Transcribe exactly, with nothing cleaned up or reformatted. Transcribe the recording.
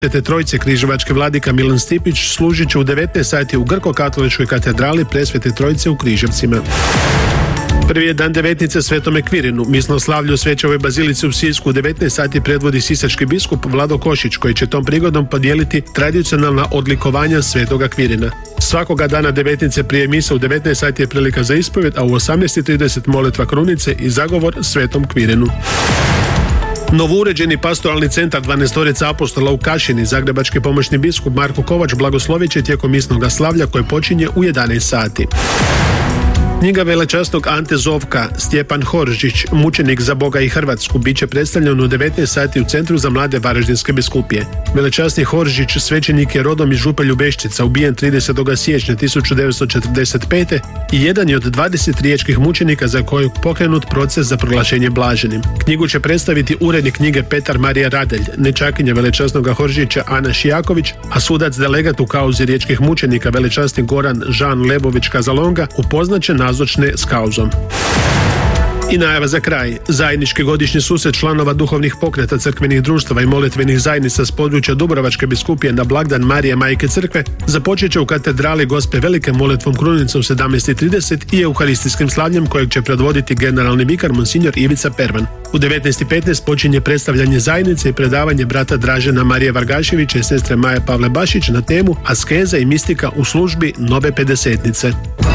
Svete Trojice križevački vladika Milan Stipić služit će u devetnaest sati u Grko-katoličkoj katedrali Presvete Trojice u Križevcima. Prvi je dan devetnice Svetome Kvirinu. Misnoslavlje u Svećevoj bazilici u Sisku u devetnaest sati predvodi sisački biskup Vlado Košić, koji će tom prigodom podijeliti tradicionalna odlikovanja Svetoga Kvirina. Svakoga dana devetnice prije misa u devetnaest sati je prilika za ispovjed, a u osamnaest i trideset molitva krunice i zagovor Svetom Kvirinu. Novouređeni pastoralni centar dvanaestorica apostola u Kašini, zagrebački pomoćni biskup Marko Kovač blagoslovit će tijekom misnoga slavlja koje počinje u jedanaest sati. Knjiga velečasnog Ante Zovka, Stjepan Horžić, mučenik za Boga i Hrvatsku, bit će predstavljen u devetnaest sati u Centru za mlade Varaždinske biskupije. Velečasni Horžić svećenik je rodom iz Župe Ljubeščica, ubijen tridesetog siječnja tisuću devetsto četrdeset pete i jedan je od dvadeset riječkih mučenika za kojeg pokrenut proces za proglašenje blaženim. Knjigu će predstaviti urednik knjige Petar Marija Radelj, nečakinja velečasnog Horžića Ana Šijaković, a sudac delegat u kauzi riječkih mučenika velečasni Goran Žan Lebović Kazalonga upoznaće nazočne s kauzom. I najava za kraj. Zajednički godišnji susret članova duhovnih pokreta, crkvenih društava i molitvenih zajednica s područja Dubrovačke biskupije na blagdan Marije Majke Crkve započet će u katedrali Gospe Velike molitvom krunice u sedamnaest i trideset i euharistijskim slavljem kojeg će predvoditi generalni vikar monsignor Ivica Pervan. U devetnaest i petnaest počinje predstavljanje zajednice i predavanje brata Dražena Marije Vargaševića i sestre Maje Pavle Bašić na temu Askeza i mistika u službi nove pedesetnice.